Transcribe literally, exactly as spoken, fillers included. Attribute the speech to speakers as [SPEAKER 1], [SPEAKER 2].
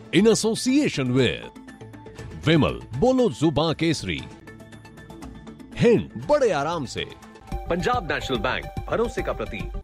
[SPEAKER 1] In association with विमल, बोलो जुबान केसरी, हिंद, बड़े आराम से।
[SPEAKER 2] पंजाब नेशनल बैंक, भरोसे का प्रतीक।